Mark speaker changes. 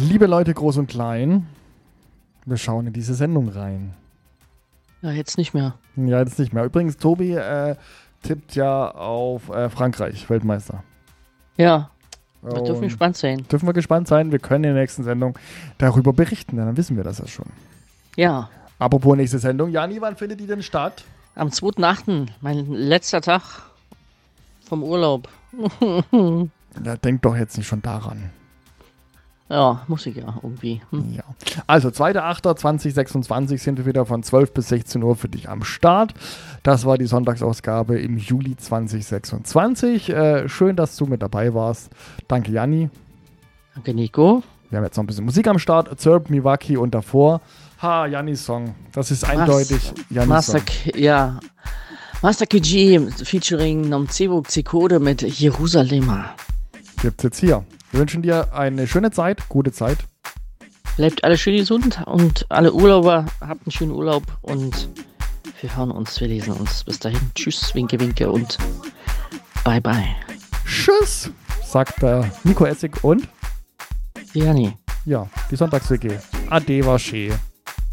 Speaker 1: Liebe Leute, groß und klein, wir schauen in diese Sendung rein.
Speaker 2: Ja, jetzt nicht mehr.
Speaker 1: Ja, jetzt nicht mehr. Übrigens, Tobi tippt ja auf Frankreich, Weltmeister.
Speaker 2: Ja, da dürfen wir gespannt sein.
Speaker 1: Dürfen wir gespannt sein. Wir können in der nächsten Sendung darüber berichten, dann wissen wir das ja schon.
Speaker 2: Ja.
Speaker 1: Apropos nächste Sendung. Jani, wann findet die denn statt?
Speaker 2: Am 2.8., mein letzter Tag vom Urlaub.
Speaker 1: Ja, denk doch jetzt nicht schon daran.
Speaker 2: Ja, muss ich ja irgendwie.
Speaker 1: Ja. Also 2.8.2026 sind wir wieder von 12 bis 16 Uhr für dich am Start. Das war die Sonntagsausgabe im Juli 2026. Schön, dass du mit dabei warst. Danke, Janni.
Speaker 2: Danke, Nico.
Speaker 1: Wir haben jetzt noch ein bisschen Musik am Start. Zerb, Miwaki und davor Jannis Song. Das ist eindeutig Jannis Song.
Speaker 2: Ja. Master KG featuring Nomcevo Xikode mit Jerusalem.
Speaker 1: Gibt's jetzt hier. Wir wünschen dir eine schöne Zeit, gute Zeit.
Speaker 2: Bleibt alle schön gesund und alle Urlauber, habt einen schönen Urlaub und wir hören uns, wir lesen uns. Bis dahin, tschüss, winke, winke und bye, bye.
Speaker 1: Tschüss, sagt der Nico Essig und
Speaker 2: Jani.
Speaker 1: Ja, die Sonntags-WG. Ade, war schön.